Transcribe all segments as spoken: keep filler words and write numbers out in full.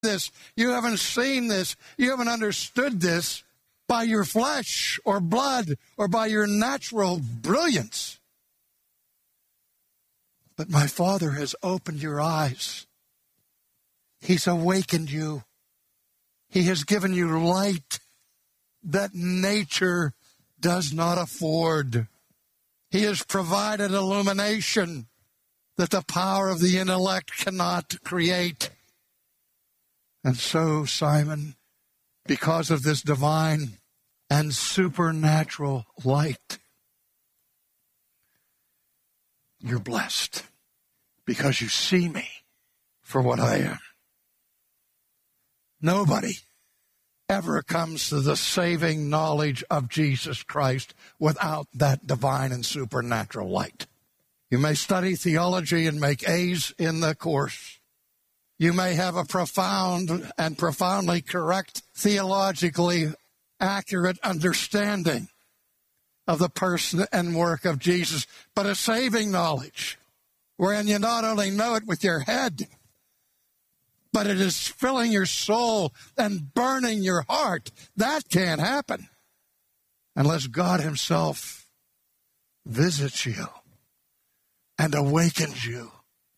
this. You haven't seen this. You haven't understood this by your flesh or blood or by your natural brilliance. But my Father has opened your eyes. He's awakened you. He has given you light that nature does not afford. He has provided illumination that the power of the intellect cannot create. And so, Simon, because of this divine and supernatural light, you're blessed because you see me for what I am. Nobody ever comes to the saving knowledge of Jesus Christ without that divine and supernatural light. You may study theology and make A's in the course. You may have a profound and profoundly correct, theologically accurate understanding of the person and work of Jesus, but a saving knowledge wherein you not only know it with your head, but it is filling your soul and burning your heart. That can't happen unless God himself visits you and awakens you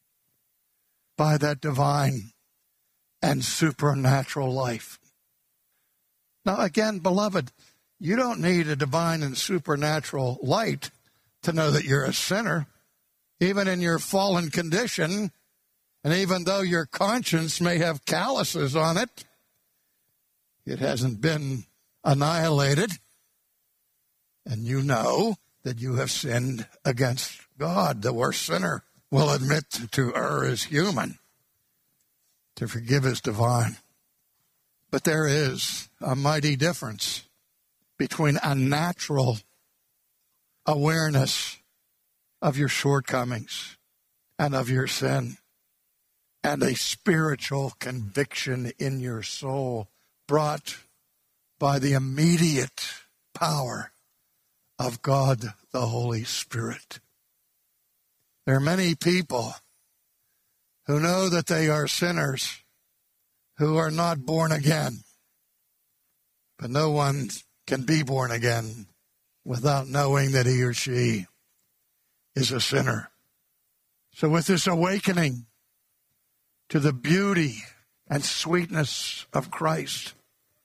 by that divine and supernatural life. Now, again, beloved, you don't need a divine and supernatural light to know that you're a sinner. Even in your fallen condition, and even though your conscience may have calluses on it, it hasn't been annihilated. And you know that you have sinned against God. The worst sinner will admit to err is human. To forgive is divine. But there is a mighty difference between a natural awareness of your shortcomings and of your sin and a spiritual conviction in your soul brought by the immediate power of God the Holy Spirit. There are many people who know that they are sinners who are not born again. But no one can be born again without knowing that he or she is a sinner. So with this awakening to the beauty and sweetness of Christ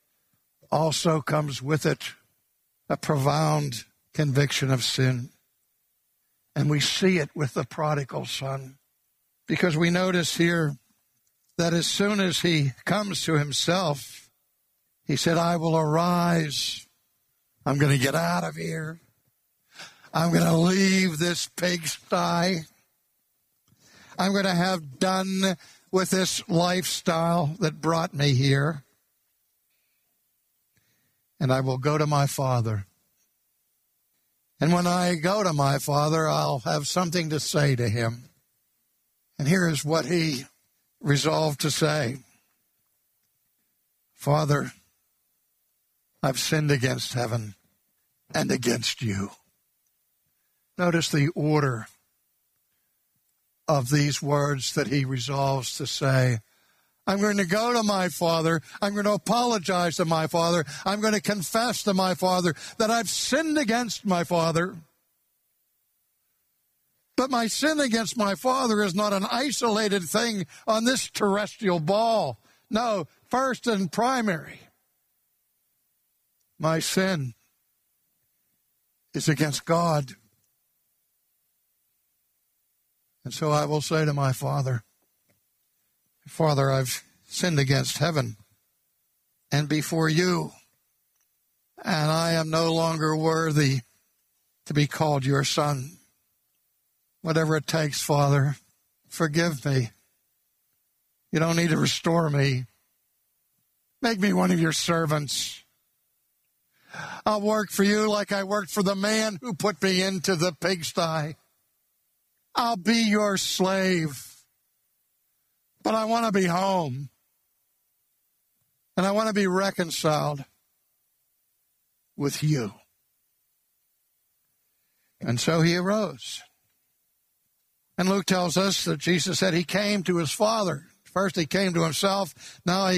also comes with it a profound conviction of sin. And we see it with the prodigal son, because we notice here that as soon as he comes to himself, he said, I will arise. I'm going to get out of here. I'm going to leave this pigsty. I'm going to have done with this lifestyle that brought me here. And I will go to my Father. And when I go to my Father, I'll have something to say to him. And here is what he resolved to say. Father, I've sinned against heaven and against you. Notice the order of these words that he resolves to say. I'm going to go to my Father. I'm going to apologize to my Father. I'm going to confess to my Father that I've sinned against my Father. But my sin against my Father is not an isolated thing on this terrestrial ball. No, first and primary, my sin is against God. And so I will say to my Father, Father, I've sinned against heaven and before you, and I am no longer worthy to be called your son. Whatever it takes, Father, forgive me. You don't need to restore me. Make me one of your servants. I'll work for you like I worked for the man who put me into the pigsty. I'll be your slave. But I want to be home. And I want to be reconciled with you. And so he arose. And Luke tells us that Jesus said he came to his Father First he came to himself, now he